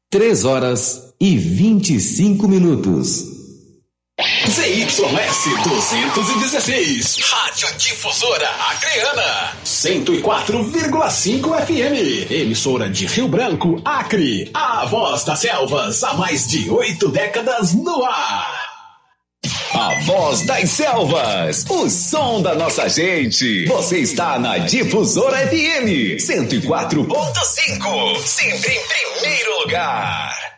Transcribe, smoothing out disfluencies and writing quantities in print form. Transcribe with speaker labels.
Speaker 1: 3h25.
Speaker 2: ZYS 216, Rádio Difusora Acreana, 104,5 FM, emissora de Rio Branco, Acre, a voz das selvas, há mais de 8 décadas no ar.
Speaker 3: A voz das selvas, o som da nossa gente. Você está na Difusora FM 104.5, sempre em primeiro lugar.